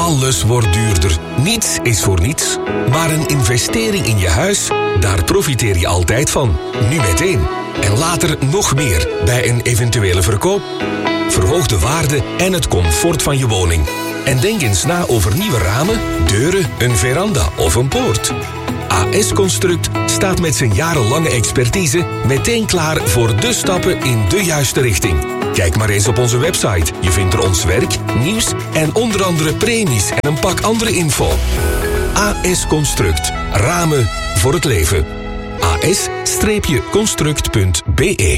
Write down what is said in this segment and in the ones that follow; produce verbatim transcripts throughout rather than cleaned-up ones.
Alles wordt duurder. Niets is voor niets. Maar een investering in je huis, daar profiteer je altijd van. Nu meteen. En later nog meer bij een eventuele verkoop. Verhoog de waarde en het comfort van je woning. En denk eens na over nieuwe ramen, deuren, een veranda of een poort. A S Construct staat met zijn jarenlange expertise meteen klaar voor de stappen in de juiste richting. Kijk maar eens op onze website. Je vindt er ons werk, nieuws en onder andere premies en een pak andere info. A S Construct. Ramen voor het leven. A S construct punt b e.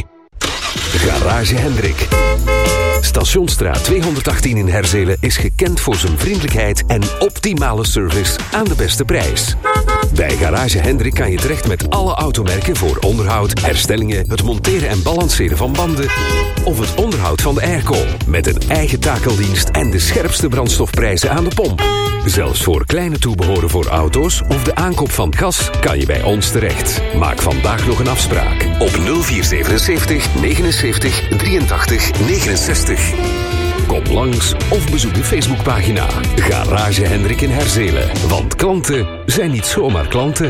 Garage Hendrik. Stationsstraat tweehonderdachttien in Herzelen is gekend voor zijn vriendelijkheid en optimale service aan de beste prijs. Bij Garage Hendrik kan je terecht met alle automerken voor onderhoud, herstellingen, het monteren en balanceren van banden of het onderhoud van de airco. Met een eigen takeldienst en de scherpste brandstofprijzen aan de pomp. Zelfs voor kleine toebehoren voor auto's of de aankoop van gas kan je bij ons terecht. Maak vandaag nog een afspraak op nul vier zevenenzeventig negenenzeventig drieëntachtig negenenzestig. Kom langs of bezoek de Facebookpagina Garage Hendrik in Herzelen. Want klanten zijn niet zomaar klanten.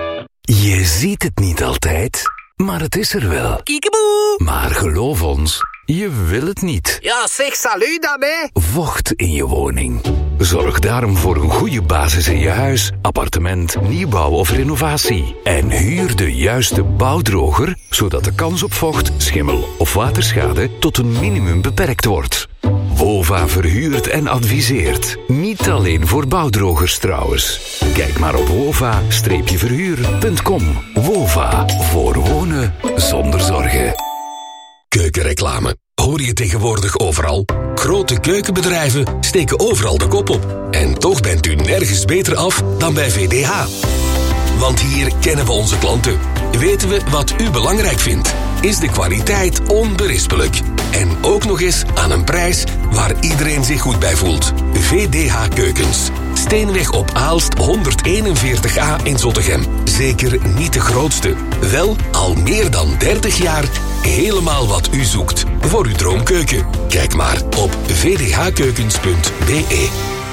Je ziet het niet altijd, maar het is er wel. Kiekeboe! Maar geloof ons, je wil het niet. Ja, zeg salut daarmee. Vocht in je woning. Zorg daarom voor een goede basis in je huis, appartement, nieuwbouw of renovatie. En huur de juiste bouwdroger, zodat de kans op vocht, schimmel of waterschade tot een minimum beperkt wordt. Wova verhuurt en adviseert. Niet alleen voor bouwdrogers trouwens. Kijk maar op wova verhuur punt com. Wova, voor wonen zonder zorgen. Keukenreclame. Hoor je tegenwoordig overal? Grote keukenbedrijven steken overal de kop op. En toch bent u nergens beter af dan bij V D H. Want hier kennen we onze klanten. Weten we wat u belangrijk vindt. Is de kwaliteit onberispelijk. En ook nog eens aan een prijs waar iedereen zich goed bij voelt. V D H Keukens. Steenweg op Aalst honderdeenenveertig A in Zottegem. Zeker niet de grootste. Wel al meer dan dertig jaar helemaal wat u zoekt voor uw droomkeuken. Kijk maar op v d h keukens punt b e.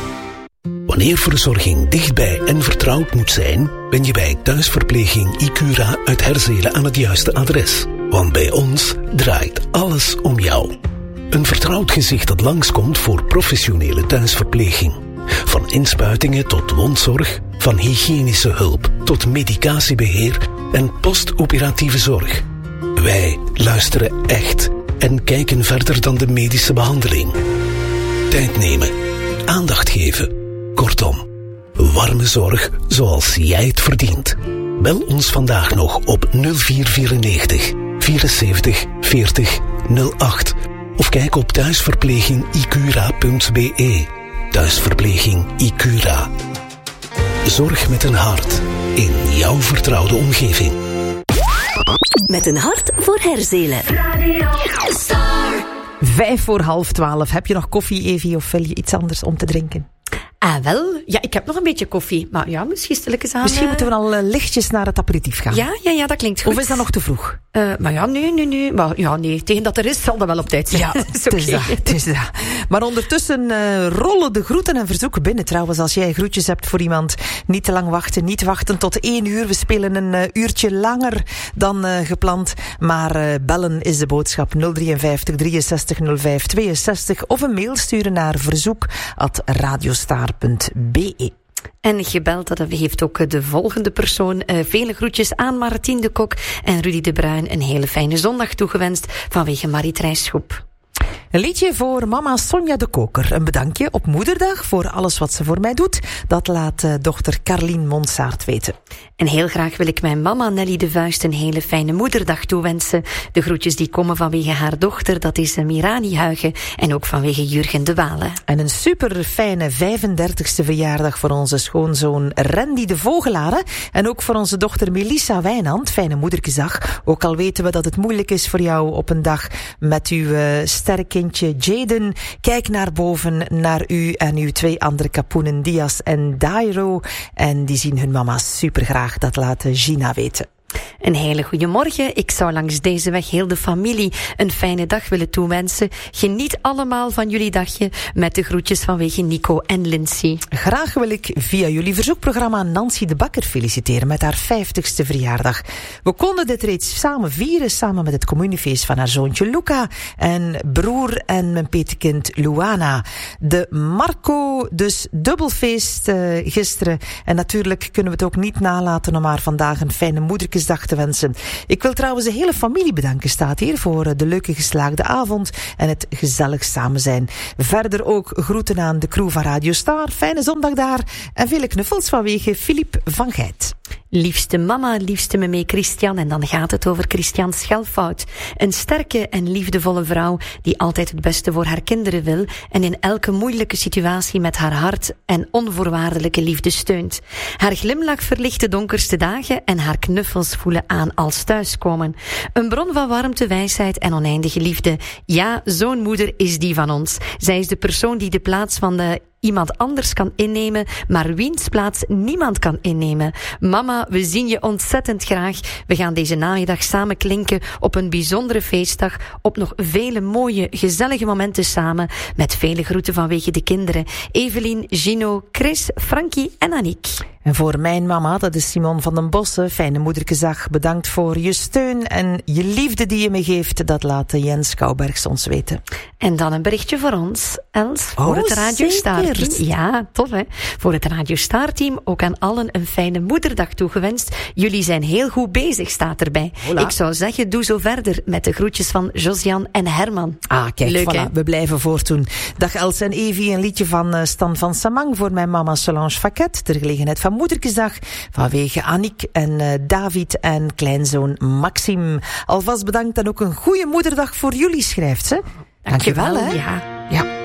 Wanneer verzorging dichtbij en vertrouwd moet zijn, ben je bij thuisverpleging Icura uit Herzelen aan het juiste adres. Want bij ons draait alles om jou. Een vertrouwd gezicht dat langskomt voor professionele thuisverpleging. Van inspuitingen tot wondzorg, van hygiënische hulp tot medicatiebeheer en postoperatieve zorg. Wij luisteren echt en kijken verder dan de medische behandeling. Tijd nemen, aandacht geven. Kortom, warme zorg zoals jij het verdient. Bel ons vandaag nog op nul vier vierennegentig vierenzeventig veertig nul acht of kijk op thuisverpleging icura punt b e. Thuisverpleging Icura. Zorg met een hart in jouw vertrouwde omgeving. Met een hart voor Herzelen. Vijf voor half twaalf. Heb je nog koffie, Evie, of wil je iets anders om te drinken? Ah, wel. Ja, ik heb nog een beetje koffie. Maar ja, misschien stel ik eens aan... Misschien uh... moeten we al uh, lichtjes naar het aperitief gaan. Ja, ja, ja, dat klinkt goed. Of is dat nog te vroeg? Uh, maar ja, nee, nee, nee. Maar ja, nee. Tegen dat er is, zal dat wel op tijd zijn. Ja, het is, okay. dat, het is dat. Maar ondertussen uh, rollen de groeten en verzoeken binnen. Trouwens, als jij groetjes hebt voor iemand, niet te lang wachten. Niet wachten tot één uur. We spelen een uh, uurtje langer dan uh, gepland. Maar uh, bellen is de boodschap nul vijf drie drieënzestig nul vijf tweeënzestig. Of een mail sturen naar verzoek at radiostar punt b e. En gebeld, dat heeft ook de volgende persoon. Uh, vele groetjes aan Martien de Kok en Rudy de Bruin. Een hele fijne zondag toegewenst vanwege Marit Rijsschop. Een liedje voor mama Sonja de Koker. Een bedankje op moederdag voor alles wat ze voor mij doet. Dat laat uh, dochter Carlien Monsaert weten. En heel graag wil ik mijn mama Nelly de Vuist een hele fijne moederdag toewensen. De groetjes die komen vanwege haar dochter, dat is Mirani Huigen. En ook vanwege Jurgen de Walen. En een super fijne vijfendertigste verjaardag voor onze schoonzoon Randy de Vogelare. En ook voor onze dochter Melissa Wijnand. Fijne moederkesdag. Ook al weten we dat het moeilijk is voor jou op een dag met uw uh, sterrenkindje Jaden. Kijk naar boven, naar u en uw twee andere kapoenen, Diaz en Dairo. En die zien hun mama super graag. Dat laat Gina weten. Een hele goede morgen. Ik zou langs deze weg heel de familie een fijne dag willen toewensen. Geniet allemaal van jullie dagje met de groetjes vanwege Nico en Lindsay. Graag wil ik via jullie verzoekprogramma Nancy de Bakker feliciteren met haar vijftigste verjaardag. We konden dit reeds samen vieren, samen met het communiefeest van haar zoontje Luca en broer en mijn petekind Luana. De Marco, dus dubbelfeest uh, gisteren. En natuurlijk kunnen we het ook niet nalaten om haar vandaag een fijne moederkesdag te wensen. Ik wil trouwens de hele familie bedanken, staat hier, voor de leuke geslaagde avond en het gezellig samen zijn. Verder ook groeten aan de crew van Radio Star. Fijne zondag daar en vele knuffels vanwege Philippe van Geit. Liefste mama, liefste me mee Christian. En dan gaat het over Christian Schelfout. Een sterke en liefdevolle vrouw die altijd het beste voor haar kinderen wil en in elke moeilijke situatie met haar hart en onvoorwaardelijke liefde steunt. Haar glimlach verlicht de donkerste dagen en haar knuffels voelen aan als thuiskomen. Een bron van warmte, wijsheid en oneindige liefde. Ja, zo'n moeder is die van ons. Zij is de persoon die de plaats van de iemand anders kan innemen, maar wiens plaats niemand kan innemen. Mama, we zien je ontzettend graag. We gaan deze namiddag samen klinken op een bijzondere feestdag, op nog vele mooie, gezellige momenten samen, met vele groeten vanwege de kinderen. Evelien, Gino, Chris, Frankie en Aniek. En voor mijn mama, dat is Simon van den Bossen, fijne moederkesdag. Bedankt voor je steun en je liefde die je me geeft. Dat laat Jens Koubergs ons weten. En dan een berichtje voor ons, Els, voor oh, het Radio Star team. Zeker. Ja, tof hè. Voor het Radio Star team ook aan allen een fijne moederdag toegewenst. Jullie zijn heel goed bezig, staat erbij. Hola. Ik zou zeggen, doe zo verder met de groetjes van Josian en Herman. Ah, kijk, leuk, voilà, hè? we blijven voortdoen. Dag Els en Evie, een liedje van uh, Stan van Samang voor mijn mama Solange Faket, ter gelegenheid van Moederkesdag, vanwege Aniek en uh, David en kleinzoon Maxime. Alvast bedankt en ook een goede moederdag voor jullie, schrijft ze. Dankjewel, Dankjewel, hè. Ja. Ja.